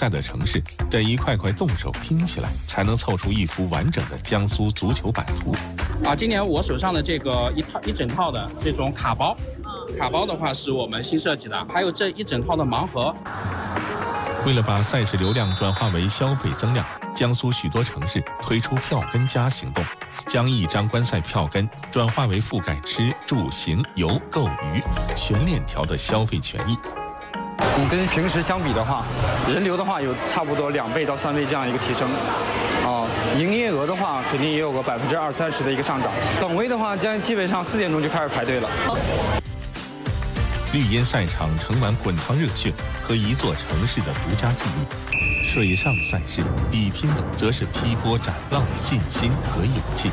在的城市，得一块块动手拼起来，才能凑出一幅完整的江苏足球版图。 今年我手上的这个一整套的这种卡包，卡包的话是我们新设计的，还有这一整套的盲盒。 为了把赛事流量转化为消费增量，江苏许多城市推出票根加行动，将一张观赛票根转化为覆盖吃住行游购娱全链条的消费权益。 跟平时相比的话，人流的话有差不多2倍到3倍这样一个提升。营业额的话肯定也有个20%-30%的一个上涨。等位的话，基本上4点钟就开始排队了。 绿茵赛场盛满滚烫热血和一座城市的独家记忆，水上赛事比拼的则是劈波斩浪的信心和勇气。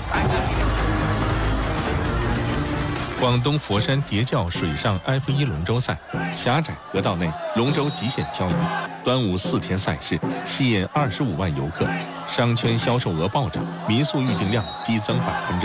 广东佛山叠嶂水上 F1龙舟赛，狭窄河道内龙舟极限漂移，端午4天赛事吸引25万游客，商圈销售额暴涨，民宿预订量激增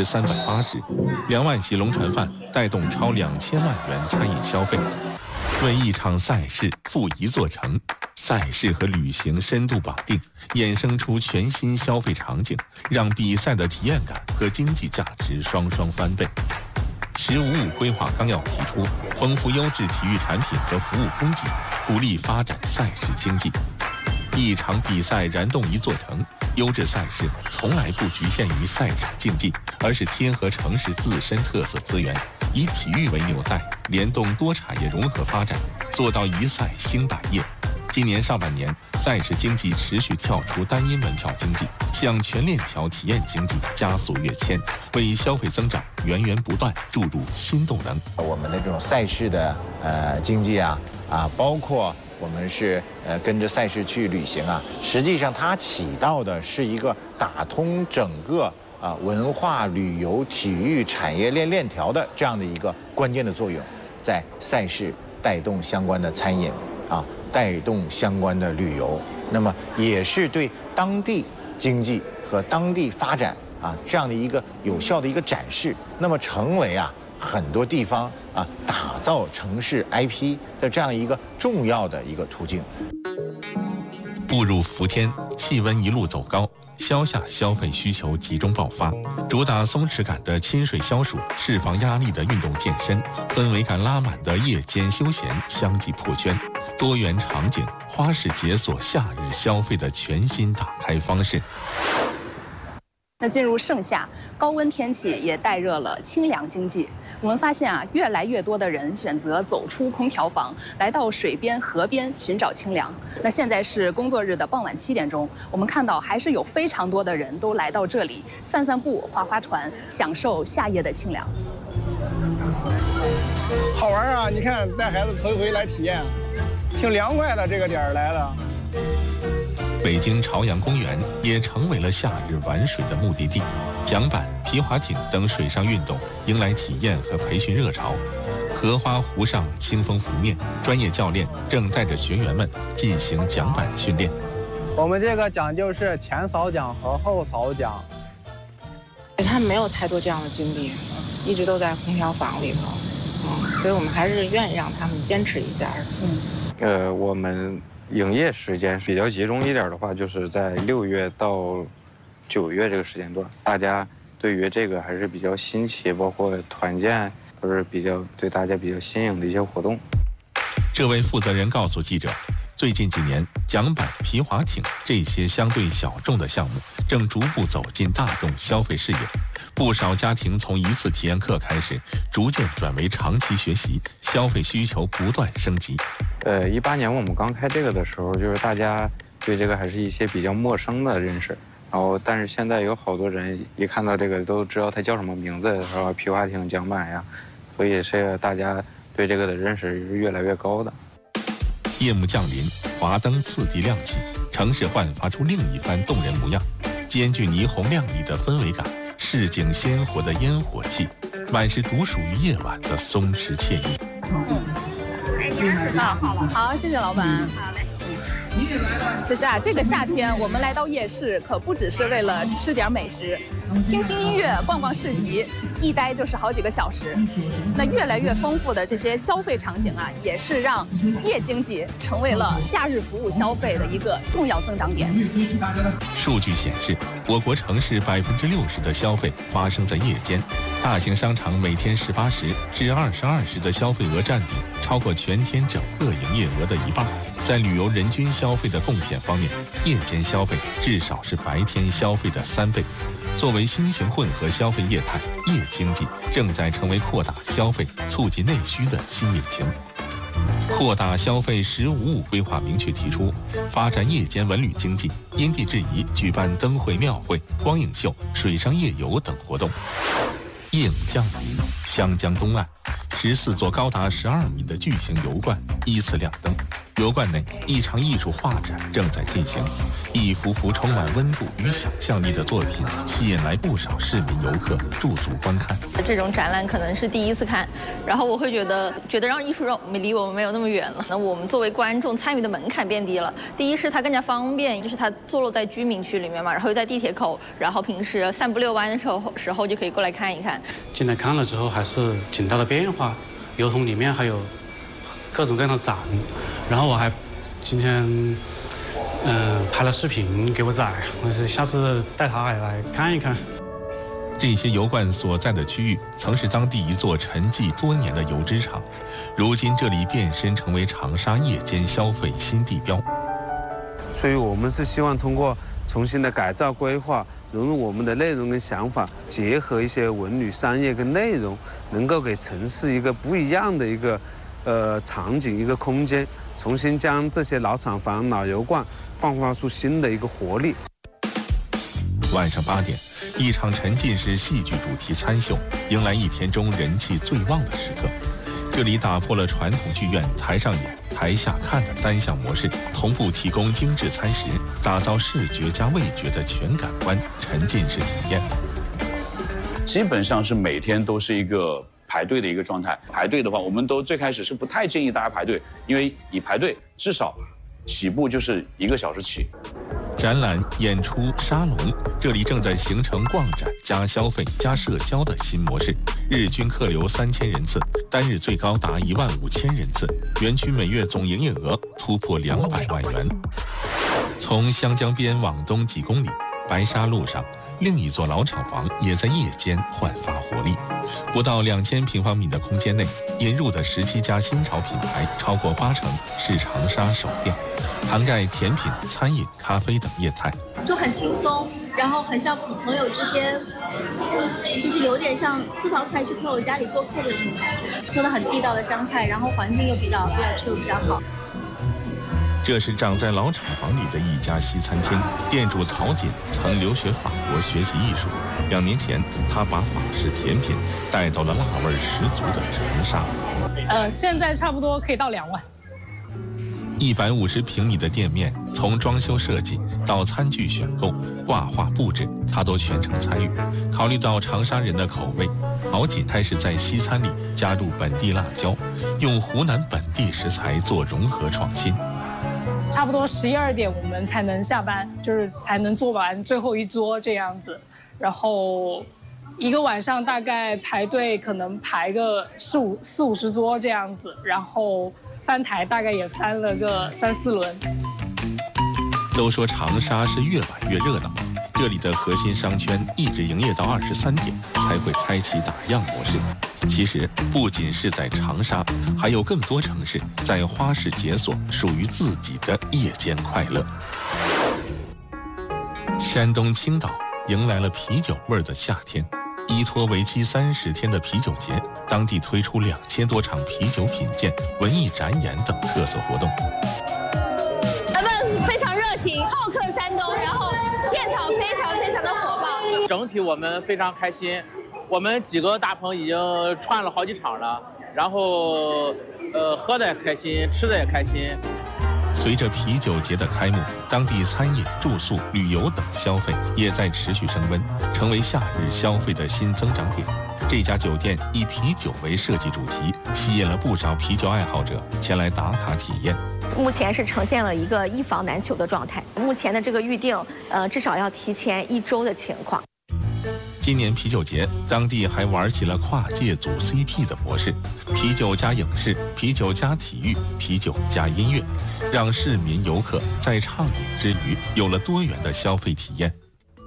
380%，2万席龙船饭带动超2000万元餐饮消费。为一场赛事赴一座城，赛事和旅行深度绑定，衍生出全新消费场景，让比赛的体验感和经济价值双双翻倍。“15+5”规划纲要提出，丰富优质体育产品和服务供给，鼓励发展赛事经济。一场比赛燃动一座城，优质赛事从来不局限于赛场竞技，而是贴合城市自身特色资源，以体育为纽带，联动多产业融合发展，做到一赛兴百业。今年上半年，赛事经济持续跳出单一门票经济，向全链条体验经济加速跃迁，为消费增长源源不断注入新动能。 我们的这种赛事的经济包括我们是跟着赛事去旅行实际上它起到的是一个打通整个文化旅游体育产业链条的这样的一个关键的作用，在赛事带动相关的餐饮带动相关的旅游，那么也是对当地经济和当地发展这样的一个有效的一个展示，那么成为很多地方打造城市 IP 的这样一个重要的一个途径。 步入伏天，气温一路走高，消夏消费需求集中爆发，主打松弛感的亲水消暑，释放压力的运动健身，氛围感拉满的夜间休闲相继破圈，多元场景，花式解锁夏日消费的全新打开方式。 那进入盛夏，高温天气也带热了清凉经济。我们发现越来越多的人选择走出空调房，来到水边、河边寻找清凉。那现在是工作日的傍晚7点钟，我们看到还是有非常多的人都来到这里散散步、划划船，享受夏夜的清凉。 好玩你看带孩子头一回来体验，挺凉快的，这个点儿来了。 北京朝阳公园也成为了夏日玩水的目的地，桨板、皮划艇等水上运动迎来体验和培训热潮。荷花湖上清风拂面，专业教练正带着学员们进行桨板训练。 我们这个讲究是前扫桨和后扫桨。 他没有太多这样的经历，一直都在空调房里头，所以我们还是愿意让他们坚持一下。 我们营业时间比较集中一点的话，就是在6月到9月这个时间段，大家对于这个还是比较新奇，包括团建都是对大家比较新颖的一些活动。 这位负责人告诉记者，最近几年，桨板、皮划艇这些相对小众的项目正逐步走进大众消费视野。不少家庭从一次体验课开始，逐渐转为长期学习，消费需求不断升级。 18年我们刚开这个的时候，就是大家对这个还是一些比较陌生的认识，但是现在有好多人一看到这个都知道它叫什么名字，是吧？皮划艇、桨板呀，所以大家对这个的认识是越来越高的。 夜幕降临，华灯次第亮起，城市焕发出另一番动人模样，兼具霓虹亮丽的氛围感，市井鲜活的烟火气，满是独属于夜晚的松弛惬意。 好了，谢谢老板。 好嘞。 你也来了。 其实啊，这个夏天我们来到夜市，可不只是为了吃点美食，听听音乐、逛逛市集，一待就是好几个小时。那越来越丰富的这些消费场景啊，也是让夜经济成为了假日服务消费的一个重要增长点。 数据显示，我国城市60%的消费发生在夜间，大型商场每天18时至22时的消费额占比超过全天整个营业额的一半。在旅游人均消费的贡献方面，夜间消费至少是白天消费的3倍。作为新型混合消费业态，夜经济正在成为扩大消费、促进内需的新引擎。扩大消费“15+5”规划明确提出，发展夜间文旅经济，因地制宜举办灯会、庙会、光影秀、水上夜游等活动。夜幕降临，湘江东岸，14座高达12米的巨型油罐依次亮灯。油罐内，一场艺术画展正在进行，一幅幅充满温度与想象力的作品吸引来不少市民游客驻足观看。 这种展览可能是第一次看，然后我会觉得让艺术离我们没有那么远了。那我们作为观众参与的门槛变低了。第一是它更加方便，就是它坐落在居民区里面嘛，然后又在地铁口，然后平时散步遛弯的时候就可以过来看一看。 进来看了之后，还是挺大的变化。油桶里面还有各种各样的展，然后我还今天拍了视频给我仔，我是下次带他也来看一看。 这些油罐所在的区域曾是当地一座沉寂多年的油脂厂，如今这里变身成为长沙夜间消费新地标。 所以我们是希望通过重新的改造规划，融入我们的内容跟想法，结合一些文旅商业跟内容，能够给城市一个不一样的一个场景、一个空间，重新将这些老厂房、老油罐焕发出新的一个活力。 晚上8点，一场沉浸式戏剧主题餐秀迎来一天中人气最旺的时刻。这里打破了传统剧院台上演、台下看的单项模式，同步提供精致餐食，打造视觉加味觉的全感官沉浸式体验。 基本上是每天都是一个排队的一个状态。排队的话，我们都最开始是不太建议大家排队，因为你排队至少起步就是1个小时起。 展览、演出、沙龙，这里正在形成逛展加消费加社交的新模式。日均客流3000人次，单日最高达15000人次，园区每月总营业额突破200万元。从湘江边往东几公里，白沙路上，另一座老厂房也在夜间焕发活力。不到2000平方米的空间内，引入的17家新潮品牌，超过80%是长沙首店，涵盖甜品、餐饮、咖啡等业态， 就很轻松，然后很像朋友之间，就是有点像私房菜去朋友家里做客的这种感觉，做的很地道的湘菜，然后环境又比较chill，比较好。 这是长在老厂房里的一家西餐厅，店主曹锦曾留学法国学习艺术，2年前他把法式甜品带到了辣味十足的长沙。 现在差不多可以到2万。 150平米的店面，从装修设计到餐具选购、挂画布置，他都全程参与。考虑到长沙人的口味，曹锦开始在西餐里加入本地辣椒，用湖南本地食材做融合创新。 差不多11、12点我们才能下班，就是才能做完最后一桌这样子。然后一个晚上大概排队可能排个40、50桌这样子，然后翻台大概也翻了个3、4轮。 都说长沙是越晚越热闹，这里的核心商圈一直营业到23点才会开启打烊模式。其实不仅是在长沙，还有更多城市在花式解锁属于自己的夜间快乐。山东青岛迎来了啤酒味的夏天，依托为期30天的啤酒节，当地推出2000多场啤酒品鉴、文艺展演等特色活动。 人们非常热情，好客山东，然后现场非常的火爆。 整体我们非常开心，我们几个大棚已经串了好几场了，然后喝的也开心，吃的也开心。 随着啤酒节的开幕，当地餐饮、住宿、旅游等消费也在持续升温，成为夏日消费的新增长点。 这家酒店以啤酒为设计主题，吸引了不少啤酒爱好者前来打卡体验。 目前是呈现了一个一房难求的状态，目前的这个预定，至少要提前1周的情况。 今年啤酒节，当地还玩起了跨界组 CP 的模式，啤酒加影视、啤酒加体育、啤酒加音乐，让市民游客在畅饮之余有了多元的消费体验。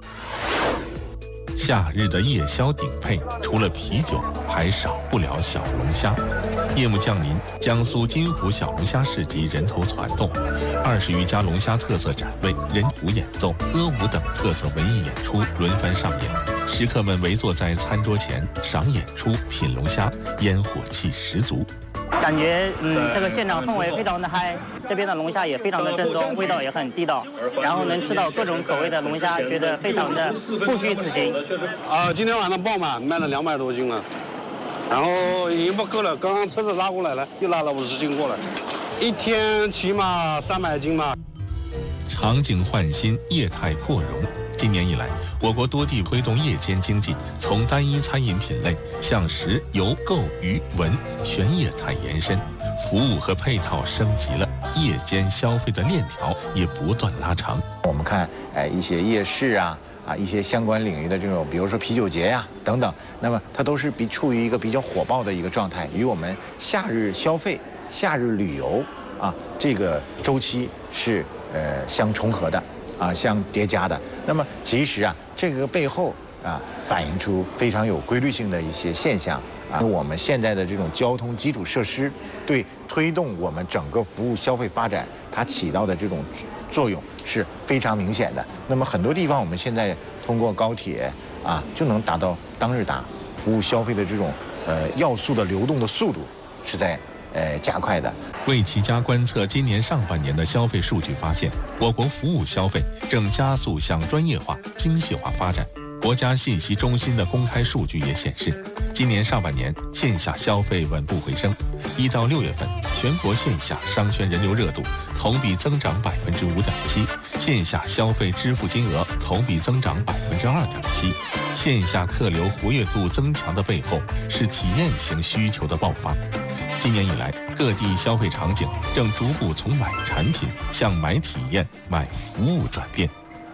夏日的夜宵顶配，除了啤酒，还少不了小龙虾。夜幕降临，江苏金湖小龙虾市集人头攒动，20余家龙虾特色展位、人舞演奏、歌舞等特色文艺演出轮番上演，食客们围坐在餐桌前赏演出、品龙虾，烟火气十足。 感觉这个现场氛围非常的嗨，这边的龙虾也非常的正宗，味道也很地道，然后能吃到各种口味的龙虾，觉得非常的不虚此行。 今天晚上爆满，卖了200多斤了，然后已经不够了，刚刚车子拉过来了，又拉了50斤过来，一天起码300斤吧。 场景焕新，业态扩容。今年以来，我国多地推动夜间经济从单一餐饮品类向食、游、购、娱、文全业态延伸，服务和配套升级了，夜间消费的链条也不断拉长。 我们看，一些夜市啊，一些相关领域的这种，比如说啤酒节呀等等，那么它都是处于一个比较火爆的一个状态，与我们夏日消费、夏日旅游这个周期是相重合的。相叠加的。那么其实这个背后反映出非常有规律性的一些现象我们现在的这种交通基础设施对推动我们整个服务消费发展，它起到的这种作用是非常明显的。那么很多地方我们现在通过高铁就能达到当日达，服务消费的这种要素的流动的速度是在加快的。 为齐家观测今年上半年的消费数据发现，我国服务消费正加速向专业化、精细化发展。国家信息中心的公开数据也显示，今年上半年线下消费稳步回升。1到6月份，全国线下商圈人流热度同比增长5.7%，线下消费支付金额同比增长2.7%。线下客流活跃度增强的背后，是体验型需求的爆发。今年以来，各地消费场景正逐步从买产品向买体验、买服务转变。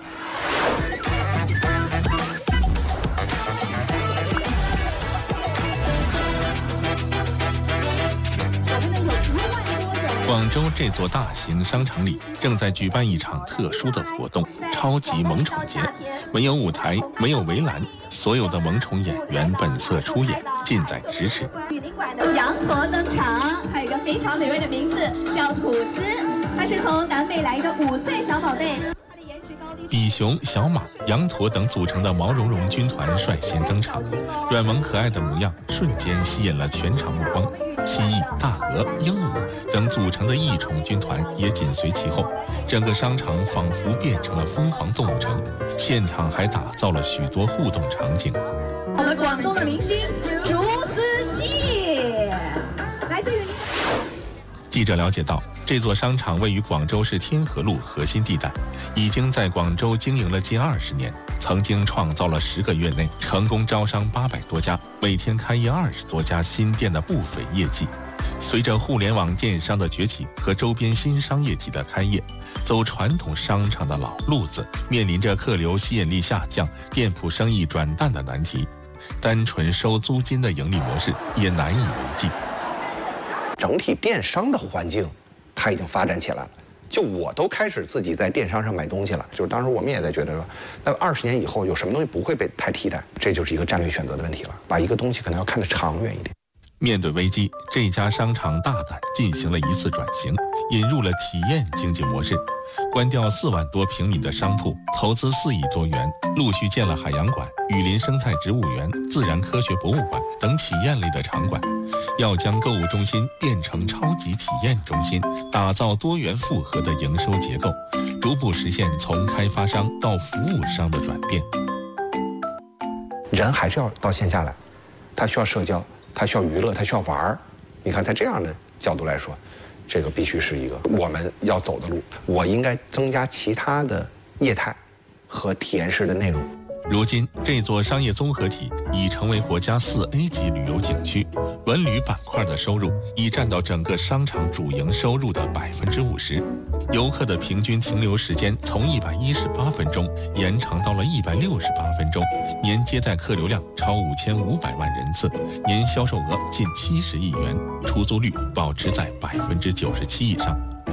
广州这座大型商场里正在举办一场特殊的活动——超级萌宠节。没有舞台，没有围栏，所有的萌宠演员本色出演，近在咫尺。 雨林馆的羊驼登场，还有一个非常美味的名字叫吐司，它是从南美来的5岁小宝贝。 比熊、小马、羊驼等组成的毛茸茸军团率先登场，软萌可爱的模样瞬间吸引了全场目光。蜥蜴、大鹅、鹦鹉等组成的异宠军团也紧随其后，整个商场仿佛变成了疯狂动物城，现场还打造了许多互动场景。 我们广东的明星竹丝鸡，来自于。 记者了解到，这座商场位于广州市天河路核心地带，已经在广州经营了近20年，曾经创造了10个月内成功招商800多家，每天开业20多家新店的不菲业绩。随着互联网电商的崛起和周边新商业体的开业，走传统商场的老路子面临着客流吸引力下降、店铺生意转淡的难题，单纯收租金的盈利模式也难以为继。 整体电商的环境，它已经发展起来了。就我都开始自己在电商上买东西了。就是当时我们也在觉得说，那20年以后有什么东西不会被太替代？这就是一个战略选择的问题了。把一个东西可能要看得长远一点。 面对危机，这家商场大胆进行了一次转型，引入了体验经济模式，关掉4万多平米的商铺，投资4亿多元，陆续建了海洋馆、雨林生态植物园、自然科学博物馆等体验类的场馆，要将购物中心变成超级体验中心，打造多元复合的营收结构，逐步实现从开发商到服务商的转变。 人还是要到线下来，他需要社交，他需要娱乐，他需要玩儿。你看，在这样的角度来说，这个必须是一个我们要走的路。我应该增加其他的业态和体验式的内容。 如今，这座商业综合体已成为国家4A 级旅游景区，文旅板块的收入已占到整个商场主营收入的50%。游客的平均停留时间从118分钟延长到了168分钟，年接待客流量超5500万人次，年销售额近70亿元，出租率保持在97%以上。